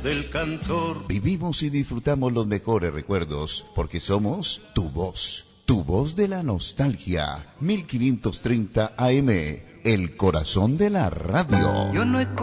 del cantor. Vivimos y disfrutamos los mejores recuerdos porque somos tu voz de la nostalgia. 1530 AM, el corazón de la radio. Yo no he